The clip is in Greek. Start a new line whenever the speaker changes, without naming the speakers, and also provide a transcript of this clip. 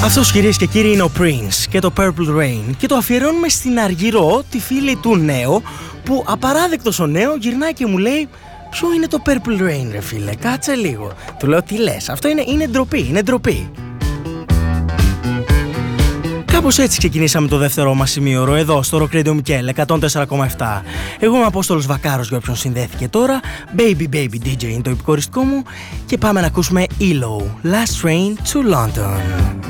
Αυτός, κυρίες και κύριοι, είναι ο Prince και το Purple Rain, και το αφιερώνουμε στην Αργυρό, τη φίλη του Νέο, που απαράδεκτος ο Νέο γυρνάει και μου λέει: ποιο είναι το Purple Rain, ρε φίλε, κάτσε λίγο. Του λέω: τι λες, αυτό είναι ντροπή, είναι ντροπή. Κάπως έτσι ξεκινήσαμε το δεύτερό μας σημείωρο εδώ στο Rock Radio Mikkel 104,7. Εγώ είμαι Απόστολος Βακάρος, για όποιον συνδέθηκε τώρα. Baby Baby DJ είναι το υποκοριστικό μου και πάμε να ακούσουμε ELO, Last Train to London.